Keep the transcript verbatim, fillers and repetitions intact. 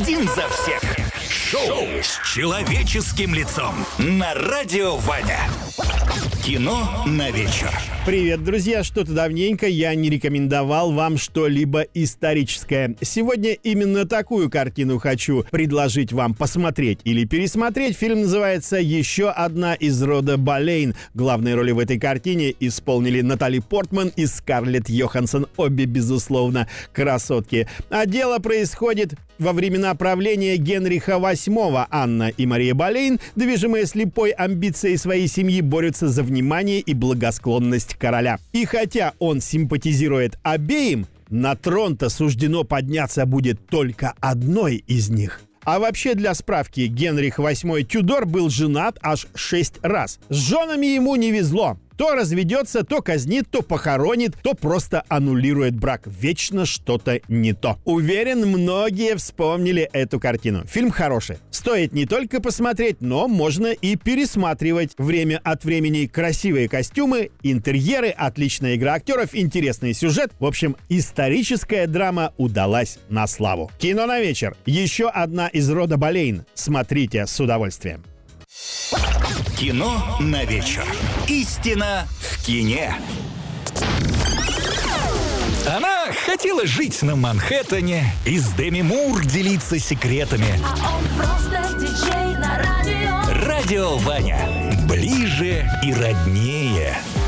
Один за всех. Шоу с человеческим лицом на Радио Ваня. Кино на вечер. Привет, друзья! Что-то давненько я не рекомендовал вам что-либо историческое. Сегодня именно такую картину хочу предложить вам посмотреть или пересмотреть. Фильм называется «Еще одна из рода Болейн». Главные роли в этой картине исполнили Натали Портман и Скарлетт Йоханссон. Обе, безусловно, красотки. А дело происходит во времена правления Генриха восьмого. Анна и Мария Болейн, движимые слепой амбицией своей семьи, борются за внимание и благосклонность короля. И хотя он симпатизирует обеим, на трон-то суждено подняться будет только одной из них. А вообще, для справки, Генрих восьмой Тюдор был женат аж шесть раз. С женами ему не везло. То разведется, то казнит, то похоронит, то просто аннулирует брак. Вечно что-то не то. Уверен, многие вспомнили эту картину. Фильм хороший. Стоит не только посмотреть, но можно и пересматривать. Время от времени красивые костюмы, интерьеры, отличная игра актеров, интересный сюжет. В общем, историческая драма удалась на славу. Кино на вечер. Еще одна из рода Болейн. Смотрите с удовольствием. Кино на вечер. Истина в кине. Она хотела жить на Манхэттене и с Деми Мур делиться секретами. А он просто диджей на радио. Радио Ваня. Ближе и роднее.